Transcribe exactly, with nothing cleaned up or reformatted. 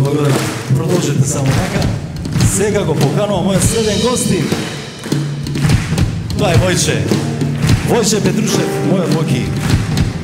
Благодарам. Продолжете само така. Сега го поканувам мојот следен гостин. Тоа е Војче. Војче Петрушев, мојот Воки.